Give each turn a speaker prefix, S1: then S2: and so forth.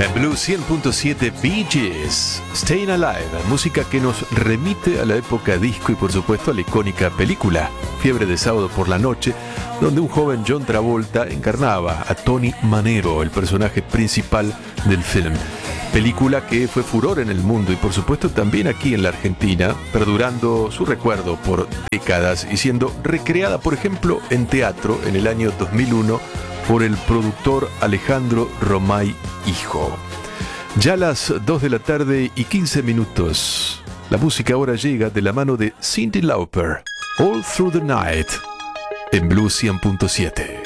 S1: En Blue 100.7 Bee Gees, Staying Alive, música que nos remite a la época disco y por supuesto a la icónica película Fiebre de sábado por la noche, donde un joven John Travolta encarnaba a Tony Manero, el personaje principal del film. Película que fue furor en el mundo y por supuesto también aquí en la Argentina, perdurando su recuerdo por décadas y siendo recreada, por ejemplo, en teatro en el año 2001 por el productor Alejandro Romay Hijo. Ya a las 2 de la tarde y 15 minutos. La música ahora llega de la mano de Cyndi Lauper. All Through the Night en Blue 100.7.